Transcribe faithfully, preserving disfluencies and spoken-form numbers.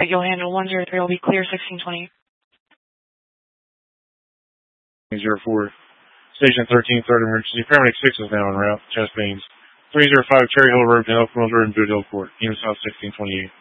You'll handle one zero three will be clear sixteen twenty. zero four. Station thirteen, third emergency. Paramedic six is now en route. Chest veins. three zero five Cherry Hill Road to Elk Mills Road and Boot Hill Court. Unit South sixteen twenty-eight.